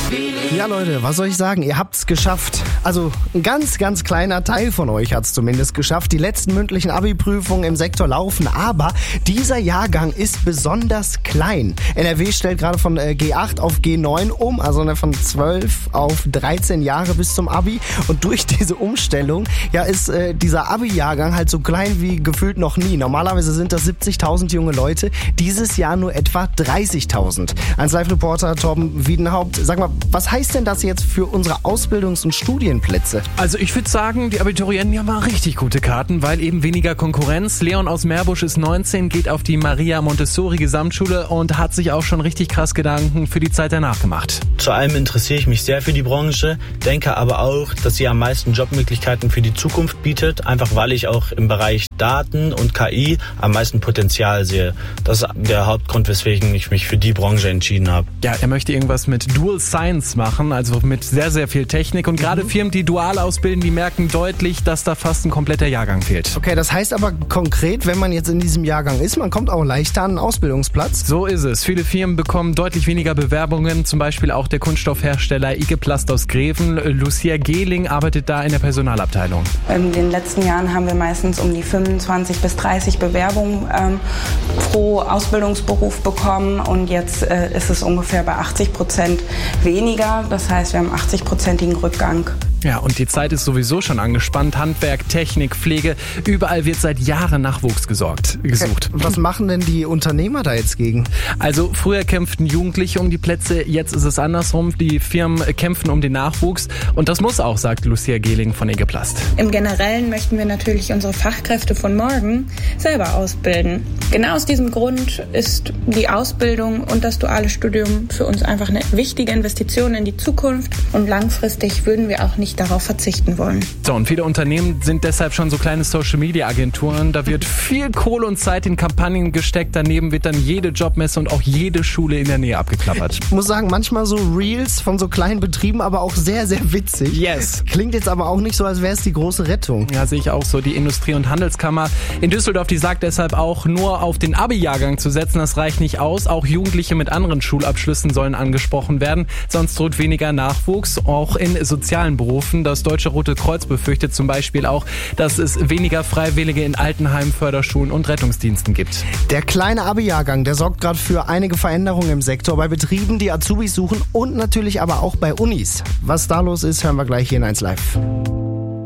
Ja Leute, was soll ich sagen? Ihr habt's geschafft. Also ein ganz, ganz kleiner Teil von euch hat's zumindest geschafft. Die letzten mündlichen Abi-Prüfungen im Sektor laufen, aber dieser Jahrgang ist besonders klein. NRW stellt gerade von G8 auf G9 um, also von 12 auf 13 Jahre bis zum Abi. Und durch diese Umstellung ist dieser Abi-Jahrgang halt so klein wie gefühlt noch nie. Normalerweise sind das 70.000 junge Leute, dieses Jahr nur etwa 30.000. 1Live-Reporter Torben Wiedenhaupt, sag mal, was heißt denn das jetzt für unsere Ausbildungs- und Studienplätze? Also ich würde sagen, die Abiturienten haben mal richtig gute Karten, weil eben weniger Konkurrenz. Leon aus Meerbusch ist 19, geht auf die Maria Montessori Gesamtschule und hat sich auch schon richtig krass Gedanken für die Zeit danach gemacht. Zu allem interessiere ich mich sehr für die Branche, denke aber auch, dass sie am meisten Jobmöglichkeiten für die Zukunft bietet, einfach weil ich auch im Bereich Daten und KI am meisten Potenzial sehe. Das ist der Hauptgrund, weswegen ich mich für die Branche entschieden habe. Ja, er möchte irgendwas mit Dual Science machen, also mit sehr, sehr viel Technik. Und gerade Firmen, die dual ausbilden, die merken deutlich, dass da fast ein kompletter Jahrgang fehlt. Okay, das heißt aber konkret, wenn man jetzt in diesem Jahrgang ist, man kommt auch leichter an einen Ausbildungsplatz? So ist es. Viele Firmen bekommen deutlich weniger Bewerbungen, zum Beispiel auch der Kunststoffhersteller IG Plast aus Greven. Lucia Gehling arbeitet da in der Personalabteilung. In den letzten Jahren haben wir meistens um die 25 bis 30 Bewerbungen pro Ausbildungsberuf bekommen und jetzt ist es ungefähr bei 80% weniger. Das heißt, wir haben 80%igen Rückgang. Ja, und die Zeit ist sowieso schon angespannt. Handwerk, Technik, Pflege, überall wird seit Jahren Nachwuchs gesucht. Was machen denn die Unternehmer da jetzt gegen? Also früher kämpften Jugendliche um die Plätze, jetzt ist es andersrum. Die Firmen kämpfen um den Nachwuchs und das muss auch, sagt Lucia Gehling von IG Plast. Im Generellen möchten wir natürlich unsere Fachkräfte von morgen selber ausbilden. Genau aus diesem Grund ist die Ausbildung und das duale Studium für uns einfach eine wichtige Investition in die Zukunft und langfristig würden wir auch nicht darauf verzichten wollen. So, und viele Unternehmen sind deshalb schon so kleine Social-Media-Agenturen. Da wird viel Kohle und Zeit in Kampagnen gesteckt. Daneben wird dann jede Jobmesse und auch jede Schule in der Nähe abgeklappert. Ich muss sagen, manchmal so Reels von so kleinen Betrieben, aber auch sehr, sehr witzig. Yes. Klingt jetzt aber auch nicht so, als wäre es die große Rettung. Ja, sehe ich auch so. Die Industrie- und Handelskammer in Düsseldorf, die sagt deshalb auch, nur auf den Abi-Jahrgang zu setzen, das reicht nicht aus. Auch Jugendliche mit anderen Schulabschlüssen sollen angesprochen werden. Sonst droht weniger Nachwuchs, auch in sozialen Berufen. Das Deutsche Rote Kreuz befürchtet zum Beispiel auch, dass es weniger Freiwillige in Altenheimen, Förderschulen und Rettungsdiensten gibt. Der kleine Abi-Jahrgang, der sorgt gerade für einige Veränderungen im Sektor, bei Betrieben, die Azubis suchen und natürlich aber auch bei Unis. Was da los ist, hören wir gleich hier in 1Live.